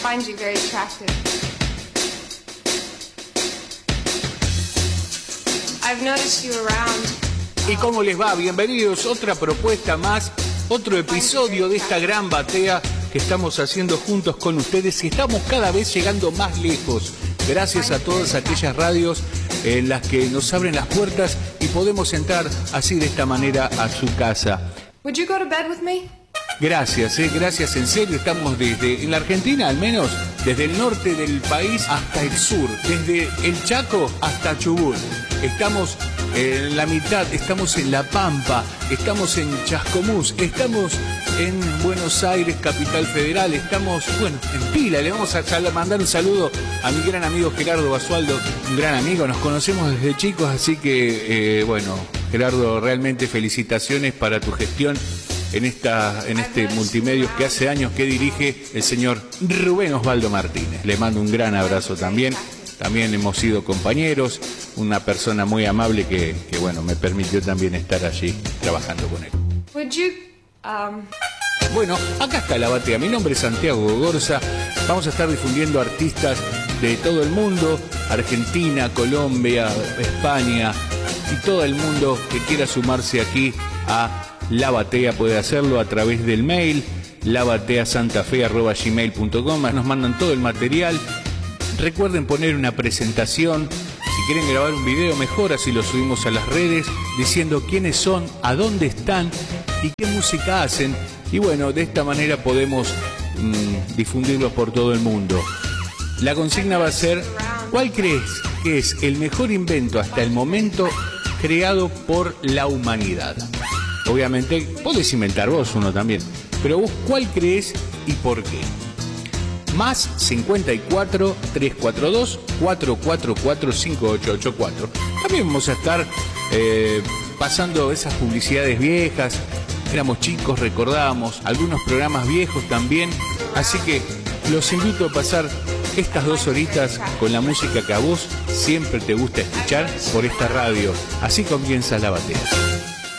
find you very attractive. I've noticed you around. ¿Y cómo les va? Bienvenidos, otra propuesta más, otro episodio de esta gran batea que estamos haciendo juntos con ustedes y estamos cada vez llegando más lejos. Gracias a todas aquellas radios en las que nos abren las puertas y podemos entrar así de esta manera a su casa. Would you go to bed with me? Gracias, gracias, en serio, estamos en la Argentina al menos, desde el norte del país hasta el sur, desde el Chaco hasta Chubut. Estamos en la mitad, estamos en La Pampa, estamos en Chascomús, estamos en Buenos Aires, Capital Federal, estamos, bueno, en pila. Le vamos a mandar un saludo a mi gran amigo Gerardo Basualdo, un gran amigo, nos conocemos desde chicos, así que, bueno, Gerardo, realmente felicitaciones para tu gestión en este multimedio que hace años que dirige el señor Rubén Osvaldo Martínez. Le mando un gran abrazo también. También hemos sido compañeros, una persona muy amable que bueno, me permitió también estar allí trabajando con él. Bueno, acá está la batea. Mi nombre es Santiago Gogorza. Vamos a estar difundiendo artistas de todo el mundo, Argentina, Colombia, España y todo el mundo que quiera sumarse aquí a La Batea puede hacerlo a través del mail labateasantafe@gmail.com. Nos mandan todo el material. Recuerden poner una presentación. Si quieren grabar un video, mejor, así lo subimos a las redes diciendo quiénes son, a dónde están y qué música hacen. Y bueno, de esta manera podemos difundirlos por todo el mundo. La consigna va a ser: ¿cuál crees que es el mejor invento hasta el momento creado por la humanidad? Obviamente, podés inventar vos uno también, pero vos, ¿cuál crees y por qué? Más 54 342 444 5884. También vamos a estar pasando esas publicidades viejas. Éramos chicos, recordábamos algunos programas viejos también. Así que los invito a pasar estas 2 horitas con la música que a vos siempre te gusta escuchar por esta radio. Así comienza La Batea.